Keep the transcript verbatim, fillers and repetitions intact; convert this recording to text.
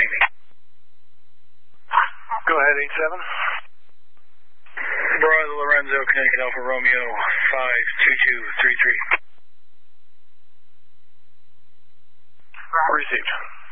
see me. Go ahead, eight seven. Bravo Lorenzo, Connecticut Alpha Romeo, five two two three three. Received.